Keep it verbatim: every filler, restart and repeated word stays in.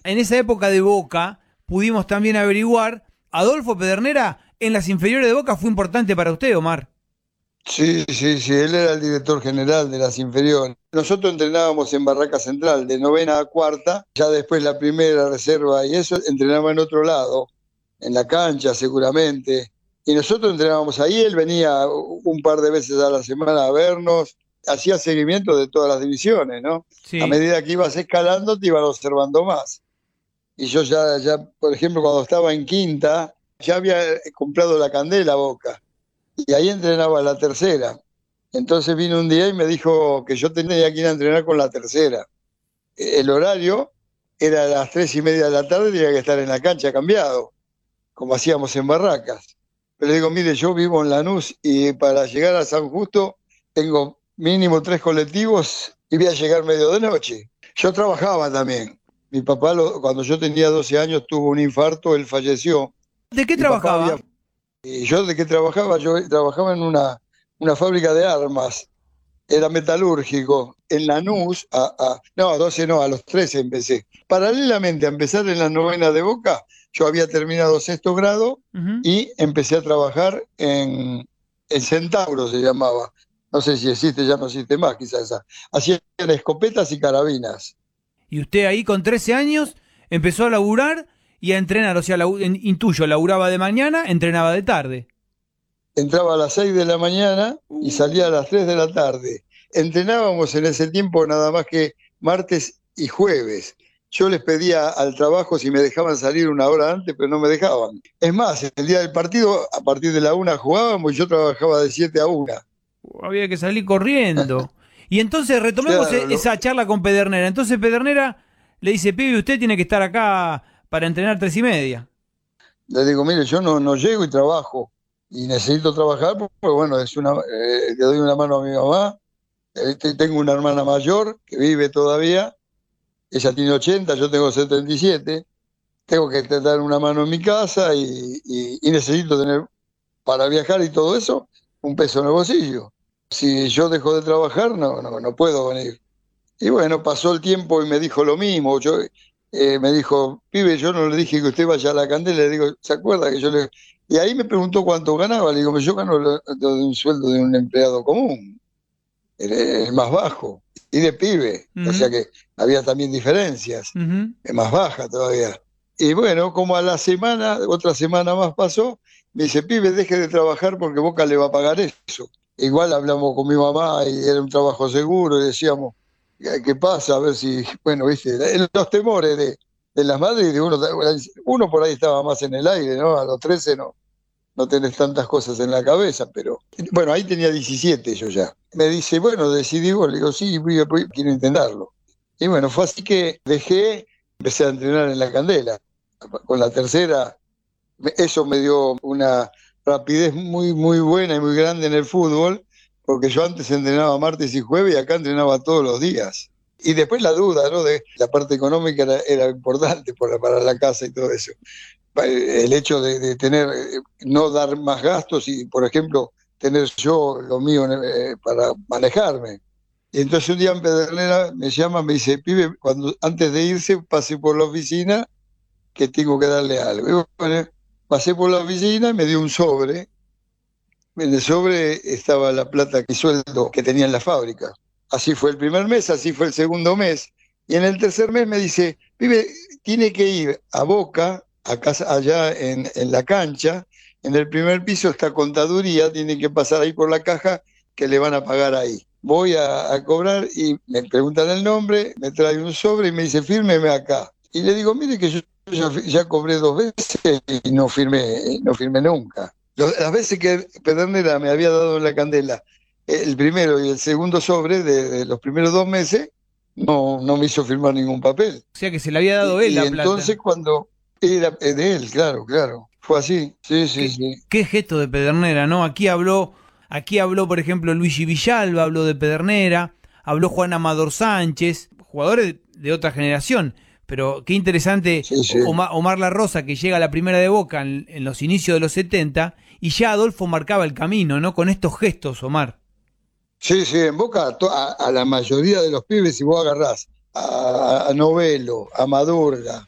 en esa época de Boca, pudimos también averiguar, Adolfo Pedernera en las inferiores de Boca fue importante para usted, Omar. Sí, sí, sí, él era el director general de las inferiores. Nosotros entrenábamos en Barraca Central, de novena a cuarta, ya después la primera reserva y eso, entrenaba en otro lado, en la cancha seguramente. Y nosotros entrenábamos ahí, él venía un par de veces a la semana a vernos, hacía seguimiento de todas las divisiones, ¿no? A Sí. medida que ibas escalando te iban observando más. Y yo ya, ya, por ejemplo, cuando estaba en quinta, ya había comprado la Candela Boca y ahí entrenaba la tercera. Entonces vino un día y me dijo que yo tenía que ir a entrenar con la tercera. El horario era a las tres y media de la tarde, tenía que estar en la cancha cambiado, como hacíamos en Barracas. Pero le digo, mire, yo vivo en Lanús y para llegar a San Justo tengo mínimo tres colectivos y voy a llegar medio de noche. Yo trabajaba también. Mi papá, lo, cuando yo tenía doce años, tuvo un infarto, él falleció. ¿De qué Mi papá había... trabajaba? ¿Y yo de qué trabajaba? Yo trabajaba en una, una fábrica de armas, era metalúrgico, en Lanús, a, a, no, a doce no, a los trece empecé. Paralelamente a empezar en la novena de Boca, yo había terminado sexto grado Uh-huh. y empecé a trabajar en, en Centauro, se llamaba. No sé si existe, ya no existe más, quizás esa. Hacían escopetas y carabinas. Y usted ahí con trece años empezó a laburar y a entrenar, o sea, labu- en- intuyo, laburaba de mañana, entrenaba de tarde. Entraba a las seis de la mañana y salía a las tres de la tarde. Entrenábamos en ese tiempo nada más que martes y jueves. Yo les pedía al trabajo si me dejaban salir una hora antes, pero no me dejaban. Es más, el día del partido, a partir de la una jugábamos y yo trabajaba de siete a una. Había que salir corriendo. Y entonces retomemos Claro, e- lo, esa charla con Pedernera. Entonces Pedernera le dice, pibe, usted tiene que estar acá para entrenar tres y media. le digo, mire, yo no, no llego y trabajo. Y necesito trabajar porque, bueno, es una, eh, le doy una mano a mi mamá. Eh, tengo una hermana mayor que vive todavía. Ella tiene ochenta, yo tengo setenta y siete. Tengo que dar una mano en mi casa y, y, y necesito tener, para viajar y todo eso, un peso en el bolsillo. Si yo dejo de trabajar, no, no, no puedo venir. Y bueno, pasó el tiempo y me dijo lo mismo. Yo, eh, me dijo, pibe, yo no le dije que usted vaya a la Candela. Le digo, ¿se acuerda que yo le...? Y ahí me preguntó cuánto ganaba. Le digo, yo gano lo, lo de un sueldo de un empleado común, el, el más bajo, y de pibe. O sea Ujú, que había también diferencias, ujú. es más baja todavía. Y bueno, como a la semana, otra semana más pasó, me dice, pibe, deje de trabajar porque Boca le va a pagar eso. Igual hablamos con mi mamá y era un trabajo seguro y decíamos, ¿qué qué pasa? A ver si, bueno, viste, los temores de, de las madres y de uno, uno por ahí estaba más en el aire, ¿no? A los trece no, no tenés tantas cosas en la cabeza, pero bueno, ahí tenía diecisiete yo ya. Me dice, bueno, decidí, vos. Le digo, sí, voy, voy, quiero intentarlo. Y bueno, fue así que dejé, empecé a entrenar en la Candela. Con la tercera, eso me dio una rapidez muy, muy buena y muy grande en el fútbol, porque yo antes entrenaba martes y jueves y acá entrenaba todos los días. Y después la duda, ¿no? De la parte económica era, era importante para, para la casa y todo eso. El hecho de, de tener, eh, no dar más gastos y, por ejemplo, tener yo lo mío eh, para manejarme. Y entonces un día en Pedernera me llama, me dice, pibe, cuando, antes de irse, pase por la oficina que tengo que darle algo. Y bueno, pasé por la oficina y me dio un sobre. En el sobre estaba la plata y sueldo que tenía en la fábrica. Así fue el primer mes, así fue el segundo mes. Y en el tercer mes me dice, pibe, tiene que ir a Boca, a casa, allá en, en la cancha. En el primer piso está contaduría, tiene que pasar ahí por la caja que le van a pagar ahí. Voy a, a cobrar y me preguntan el nombre, me trae un sobre y me dice, fírmeme acá. Y le digo, mire que yo ya, ya cobré dos veces y no firmé, no firmé nunca. Las veces que Pedernera me había dado en la Candela el primero y el segundo sobre de, de los primeros dos meses, no, no me hizo firmar ningún papel. O sea que se le había dado él Y, y la entonces plata. cuando era de él, claro, claro, fue así, sí, sí, ¿Qué, sí. qué gesto de Pedernera, ¿no? Aquí habló, aquí habló, por ejemplo, Luigi Villalba, habló de Pedernera, habló Juan Amador Sánchez, jugadores de otra generación. Pero qué interesante, Sí, sí. Omar, Omar La Rosa, que llega a la primera de Boca en, en los inicios de los setenta, y ya Adolfo marcaba el camino, ¿no? Con estos gestos, Omar. Sí, sí, en Boca a, to- a- a la mayoría de los pibes, si vos agarrás a, a Novelo, a Madurga,